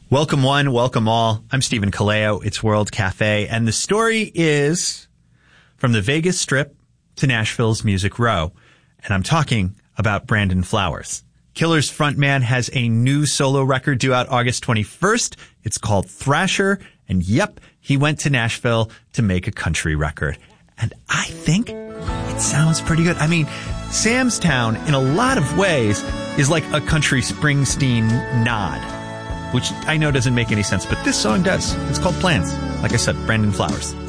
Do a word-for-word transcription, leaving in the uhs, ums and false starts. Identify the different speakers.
Speaker 1: Welcome one, welcome all. I'm Stephen Kaleo. It's World Cafe, and the story is from the Vegas Strip to Nashville's Music Row, and I'm talking about Brandon Flowers. Killer's frontman has a new solo record due out August twenty-first. It's called Thrasher, and yep, he went to Nashville to make a country record. And I think it sounds pretty good. I mean, Sam's Town, in a lot of ways, is like a country Springsteen nod, which I know doesn't make any sense, but this song does. It's called Plans. Like I said, Brandon Flowers.